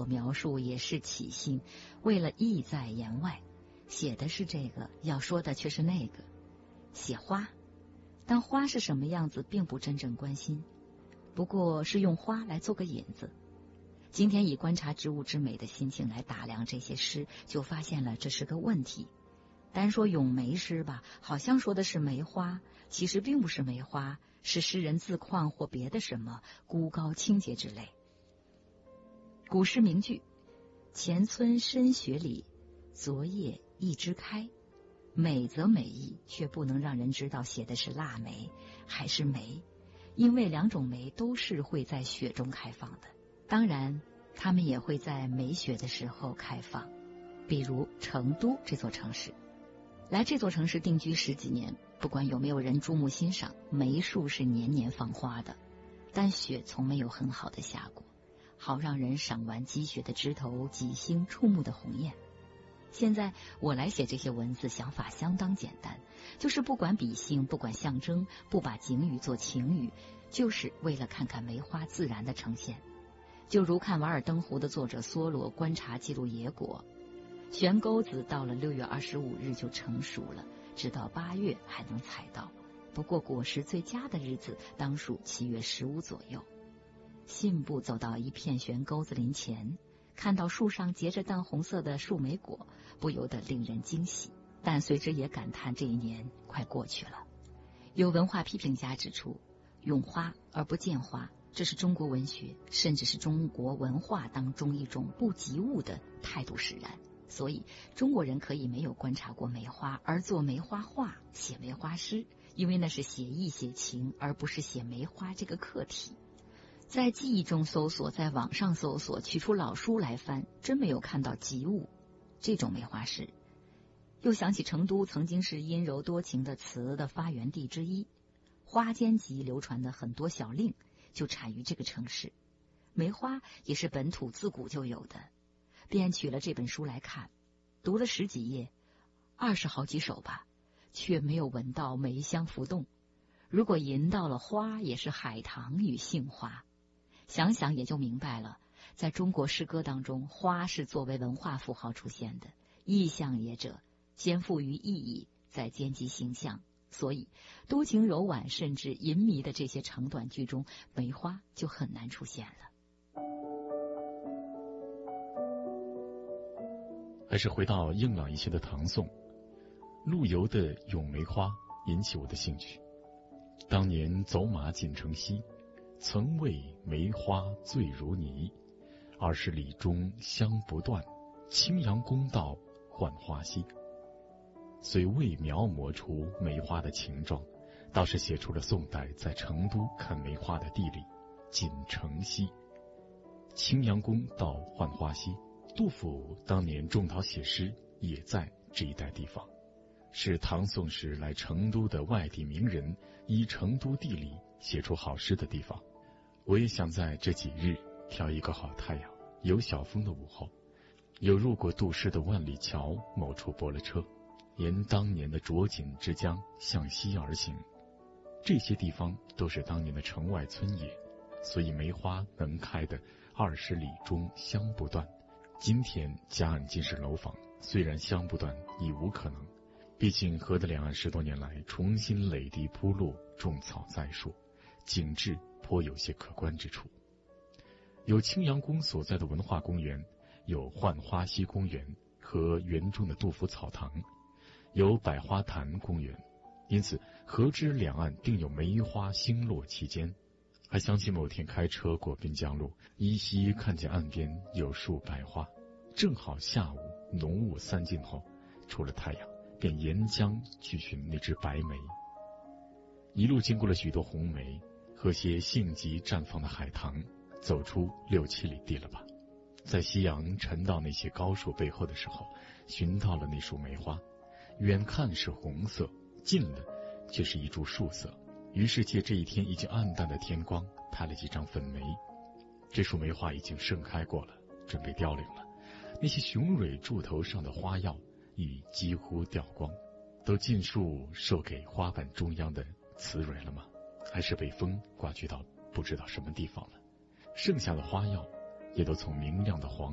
描述也是起兴，为了意在言外，写的是这个，要说的却是那个。写花，但花是什么样子并不真正关心，不过是用花来做个引子。今天以观察植物之美的心情来打量这些诗，就发现了这是个问题。单说咏梅诗吧，好像说的是梅花，其实并不是梅花，是诗人自况或别的什么孤高清洁之类。古诗名句：前村深雪里，昨夜一枝开。美则美意，却不能让人知道写的是腊梅还是梅，因为两种梅都是会在雪中开放的。当然它们也会在没雪的时候开放，比如成都这座城市。来这座城市定居10几年，不管有没有人注目欣赏，梅树是年年放花的，但雪从没有很好的下过，好让人赏完积雪的枝头几星触目的红艳。现在我来写这些文字，想法相当简单，就是不管笔性，不管象征，不把景语做情语，就是为了看看梅花自然的呈现。就如看《瓦尔登湖》的作者梭罗观察记录野果，悬钩子到了6月25日就成熟了，直到8月还能采到，不过果实最佳的日子当属7月15左右。信步走到一片悬钩子林前，看到树上结着淡红色的树莓果，不由得令人惊喜，但随之也感叹这一年快过去了。有文化批评家指出，咏花而不见花，这是中国文学甚至是中国文化当中一种不及物的态度使然。所以中国人可以没有观察过梅花而做梅花画，写梅花诗，因为那是写意写情，而不是写梅花这个课题。在记忆中搜索，在网上搜索，取出老书来翻，真没有看到及物这种梅花诗。又想起成都曾经是阴柔多情的词的发源地之一，花间集流传的很多小令就产于这个城市，梅花也是本土自古就有的，便取了这本书来看，读了10几页，20好几首吧，却没有闻到梅香浮动。如果吟到了花，也是海棠与杏花。想想也就明白了，在中国诗歌当中，花是作为文化符号出现的，意象也者，先赋予意义，再兼及形象，所以多情柔婉甚至淫靡的这些长短句中，梅花就很难出现了。 还是回到硬朗一些的唐宋，陆游的《咏梅花》引起我的兴趣。当年走马锦城西，曾为梅花醉如泥。20里中香不断，青阳宫道浣花溪。虽未描摹出梅花的形状，倒是写出了宋代在成都看梅花的地理。锦城西，青阳宫到浣花溪，杜甫当年种桃写诗也在这一带地方，是唐宋时来成都的外地名人依成都地理写出好诗的地方。我也想在这几日挑一个好太阳有小风的午后，有入过杜诗的万里桥某处泊了车，沿当年的浊锦之江向西而行。这些地方都是当年的城外村野，所以梅花能开的20里中香不断。今天嘉岸金氏楼房虽然香不断已无可能，毕竟河的两岸10多年来重新垒地铺路，种草栽树，景致颇有些可观之处。有青阳宫所在的文化公园，有浣花溪公园和园中的杜甫草堂，有百花潭公园，因此河之两岸定有梅花星落其间。还想起某天开车过滨江路，依稀看见岸边有树百花，正好下午浓雾散尽后，出了太阳，便沿江去寻那只白梅。一路经过了许多红梅和些性急绽放的海棠，走出6、7里地了吧。在夕阳沉到那些高树背后的时候，寻到了那束梅花，远看是红色，近了却是一株树色。于是借这一天已经暗淡的天光，拍了几张粉梅。这束梅花已经盛开过了，准备凋零了。那些雄蕊柱头上的花药已几乎掉光，都尽数授给花瓣中央的雌蕊了吗？还是被风刮去到不知道什么地方了？剩下的花药也都从明亮的黄